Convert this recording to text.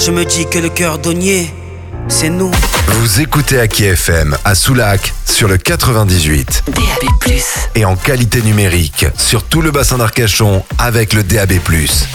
Je me dis que le cordonnier, c'est nous. Vous écoutez Aki FM à Soulac sur le 98. DAB+. Et en qualité numérique sur tout le bassin d'Arcachon avec le DAB+.